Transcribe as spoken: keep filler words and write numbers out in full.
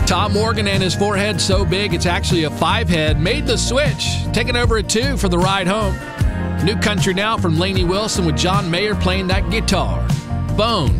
Tom Morgan and his forehead so big it's actually a five-head made the switch, taking over a two for the ride home. New country now from Lainey Wilson with John Mayer playing that guitar. Bone.